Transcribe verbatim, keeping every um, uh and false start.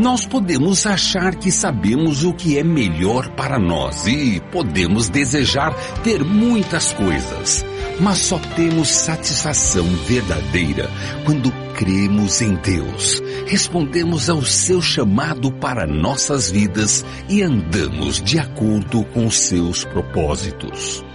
Nós podemos achar que sabemos o que é melhor para nós e podemos desejar ter muitas coisas, mas só temos satisfação verdadeira quando cremos em Deus, respondemos ao seu chamado para nossas vidas e andamos de acordo com seus propósitos.